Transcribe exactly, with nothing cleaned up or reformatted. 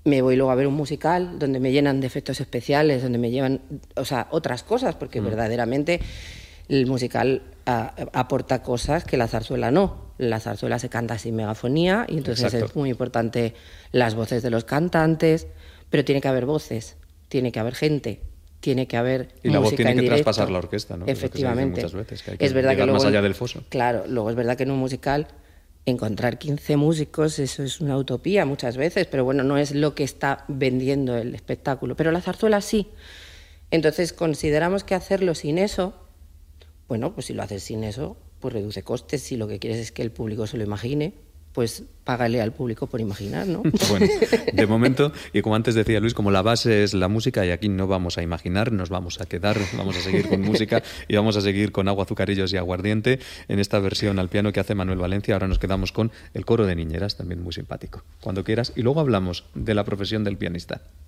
me voy luego a ver un musical donde me llenan de efectos especiales, donde me llevan, o sea, otras cosas, porque mm. verdaderamente el musical a, aporta cosas que la zarzuela no. La zarzuela se canta sin megafonía y entonces Exacto. es muy importante las voces de los cantantes, pero tiene que haber voces, tiene que haber gente, tiene que haber y la música voz tiene en que directo. traspasar la orquesta, ¿no? Efectivamente. Es, muchas veces, que hay que es verdad que luego, más allá del foso. Claro, luego es verdad que en un musical encontrar quince músicos, eso es una utopía muchas veces, pero bueno, no es lo que está vendiendo el espectáculo. Pero la zarzuela sí. Entonces consideramos que hacerlo sin eso, bueno, pues si lo haces sin eso, pues reduce costes. Si lo que quieres es que el público se lo imagine, pues págale al público por imaginar, ¿no? Bueno, de momento, y como antes decía Luis, como la base es la música y aquí no vamos a imaginar, nos vamos a quedar, vamos a seguir con música y vamos a seguir con Agua, Azucarillos y Aguardiente en esta versión al piano que hace Manuel Valencia. Ahora nos quedamos con el coro de niñeras, también muy simpático. Cuando quieras. Y luego hablamos de la profesión del pianista.